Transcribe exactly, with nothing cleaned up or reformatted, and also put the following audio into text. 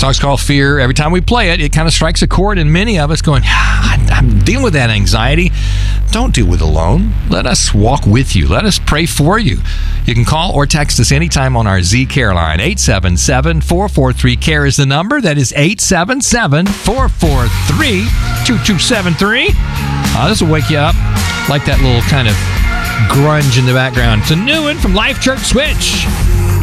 song's called Fear. Every time we play it, it kind of strikes a chord in many of us going, ah, I'm dealing with that anxiety. Don't deal with it alone. Let us walk with you. Let us pray for you. You can call or text us anytime on our Z Care line. eight seven seven, four four three, C A R E is the number. That is eight seven seven, four four three, two two seven three. Uh, this will wake you up like that little kind of grunge in the background. It's a new one from Life Church Switch.